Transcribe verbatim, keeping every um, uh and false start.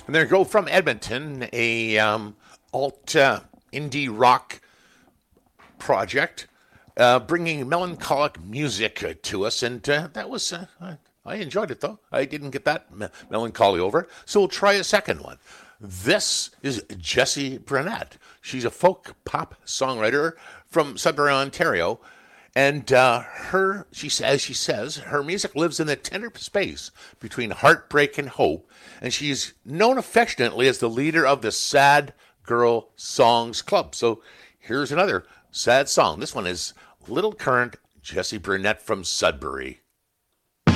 And there you go from Edmonton, a um, alt uh, indie rock project, uh, bringing melancholic music uh, to us, and uh, that was uh, I enjoyed it though. I didn't get that me- melancholy over it, so we'll try a second one. This is Jessie Burnett. She's a folk pop songwriter from Sudbury, Ontario, and uh, her she says she says her music lives in the tender space between heartbreak and hope, and she's known affectionately as the leader of the Sad Girl Songs Club. So here's another sad song. This one is Little Current, Jessie Burnett from Sudbury.